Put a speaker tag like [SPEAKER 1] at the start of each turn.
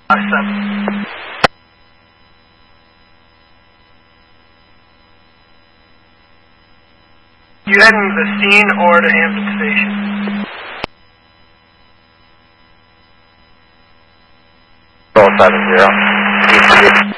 [SPEAKER 1] 7. You heading to the scene or to Hampton Station?
[SPEAKER 2] Roll 70.